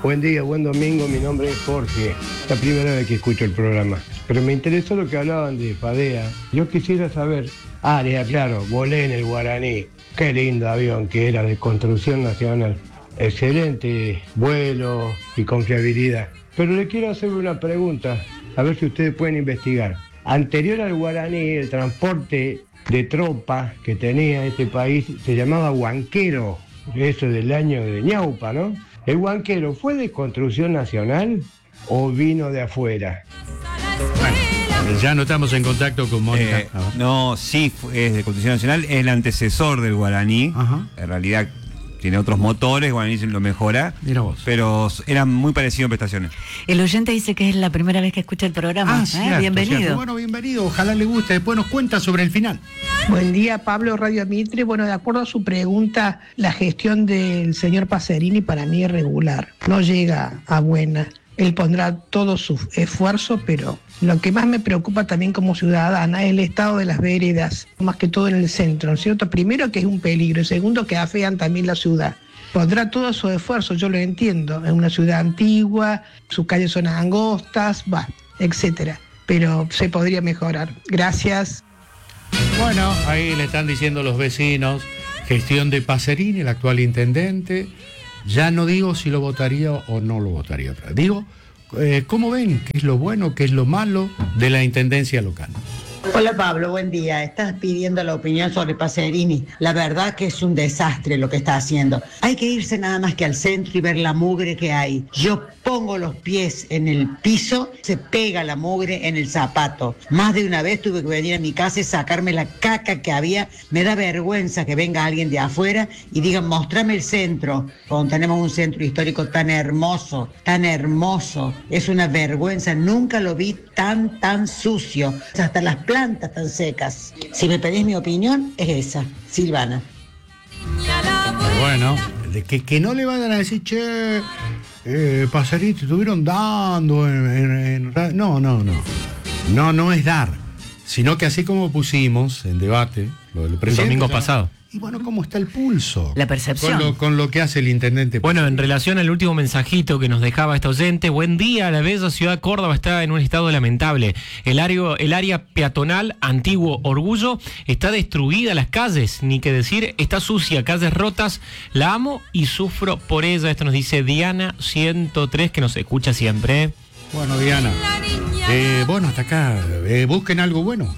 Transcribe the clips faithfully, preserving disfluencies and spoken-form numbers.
Buen día, buen domingo, mi nombre es Jorge. Es la primera vez que escucho el programa. Pero me interesó lo que hablaban de Fadea. Yo quisiera saber, área, claro, volé en el Guaraní. Qué lindo avión que era, de construcción nacional. Excelente vuelo y confiabilidad. Pero le quiero hacer una pregunta, a ver si ustedes pueden investigar. Anterior al Guaraní, el transporte de tropas que tenía este país se llamaba huanquero. Eso del año de Ñaupa, ¿no? ¿El huanquero fue de construcción nacional o vino de afuera? Bueno, ya no estamos en contacto con Mónica. Eh, no, sí, es de construcción nacional, es el antecesor del Guaraní. Ajá. En realidad tiene otros motores, Guaraní lo mejora. Mira vos. Pero eran muy parecidos en prestaciones. El oyente dice que es la primera vez que escucha el programa. Ah, ¿eh? cierto, Bienvenido. cierto. Bueno, bienvenido. Ojalá le guste. Después nos cuenta sobre el final. Buen día, Pablo, Radio Mitre. Bueno, de acuerdo a su pregunta, la gestión del señor Pacerini para mí es regular. No llega a buena. Él pondrá todo su esfuerzo, pero lo que más me preocupa también como ciudadana es el estado de las veredas, más que todo en el centro, ¿no es cierto? Primero, que es un peligro, y segundo, que afean también la ciudad. Pondrá todo su esfuerzo, yo lo entiendo, es una ciudad antigua, sus calles son angostas, va, etcétera. Pero se podría mejorar. Gracias. Bueno, ahí le están diciendo los vecinos, gestión de Pacerini, el actual intendente. Ya no digo si lo votaría o no lo votaría otra vez. Digo, eh, ¿cómo ven? ¿Qué es lo bueno, qué es lo malo de la intendencia local? Hola Pablo, buen día. Estás pidiendo la opinión sobre Pacerini. La verdad que es un desastre lo que está haciendo. Hay que irse nada más que al centro y ver la mugre que hay. Yo pongo los pies en el piso, se pega la mugre en el zapato. Más de una vez tuve que venir a mi casa y sacarme la caca que había. Me da vergüenza que venga alguien de afuera y diga, mostrame el centro, cuando tenemos un centro histórico tan hermoso, tan hermoso. Es una vergüenza. Nunca lo vi tan, tan sucio. Hasta las plantas tan secas. Si me pedís mi opinión, es esa, Silvana. Bueno, de que, que no le vayan a decir, che, eh, Pacerini, te estuvieron dando en, en, en... No, no, no. No, no es dar. Sino que así como pusimos en debate lo del presidente, el domingo pasado. Y bueno, ¿cómo está el pulso? La percepción. Con lo, con lo que hace el intendente. Bueno, en relación al último mensajito que nos dejaba esta oyente, buen día, la bella ciudad de Córdoba está en un estado lamentable. El área, el área peatonal, antiguo Orgullo, está destruida, las calles, ni que decir, está sucia, calles rotas, la amo y sufro por ella. Esto nos dice Diana ciento tres, que nos escucha siempre. Bueno, Diana, eh, bueno, hasta acá, eh, busquen algo bueno.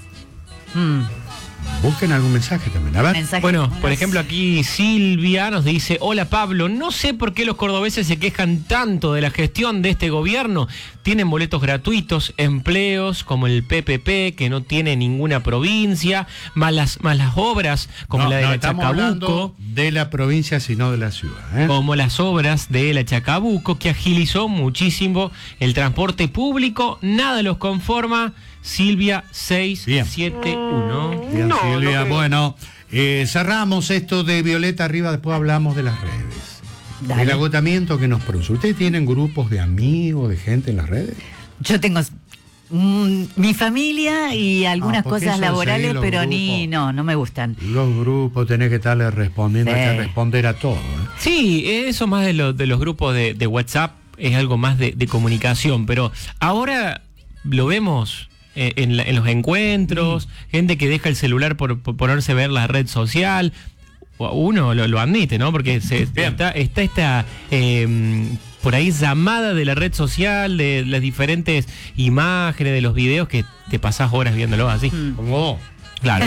Mm. Busquen algún mensaje también. A ver. Mensaje. Bueno, por ejemplo, aquí Silvia nos dice, hola Pablo, no sé por qué los cordobeses se quejan tanto de la gestión de este gobierno. Tienen boletos gratuitos, empleos como el P P P, que no tiene ninguna provincia, más las, más las obras como No, la de no, la estamos Chacabuco. hablando de la provincia, sino de la ciudad, ¿eh? Como las obras de la Chacabuco, que agilizó muchísimo el transporte público, nada los conforma. Silvia seis siete uno. Bien, No, Silvia. no creo. Bueno, eh, cerramos esto de Violeta Arriba, después hablamos de las redes. Dale. El agotamiento que nos produce. ¿Ustedes tienen grupos de amigos, de gente en las redes? Yo tengo mm, mi familia y algunas Ah, porque cosas eso de laborales, seguir los pero grupos. ni, no, no me gustan. Los grupos, tenés que estarle respondiendo, Sí. hay que responder a todo, ¿eh? Sí, eso más de, lo, de los grupos de, de WhatsApp es algo más de, de comunicación, pero ahora lo vemos eh, en, la- en los encuentros, mm. gente que deja el celular por, por ponerse a ver la red social. Uno lo, lo admite, ¿no? Porque se, está, está esta eh, por ahí llamada de la red social, de las diferentes imágenes, de los videos que te pasás horas viéndolo así. Mm. Como vos. Claro.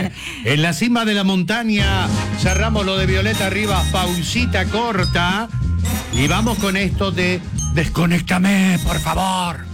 En la cima de la montaña cerramos lo de Violeta Arriba, pausita corta y vamos con esto de Desconéctame, por favor.